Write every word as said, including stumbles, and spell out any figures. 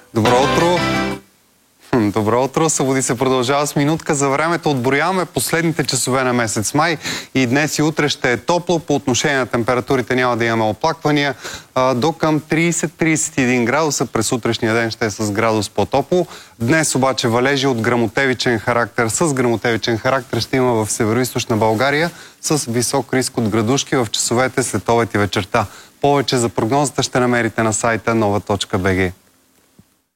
Добро утро! Добро утро! Събуди се продължава с минутка за времето. Отброяваме последните часове на месец май и днес и утре ще е топло. По отношение на температурите няма да имаме оплаквания. До към трийсет до трийсет и един градуса. През утрешния ден ще е с градус по-топло. Днес обаче валежи от гръмотевичен характер. С гръмотевичен характер ще има в североизточна България с висок риск от градушки в часовете след обед и вечерта. Повече за прогнозата ще намерите на сайта нова точка бг.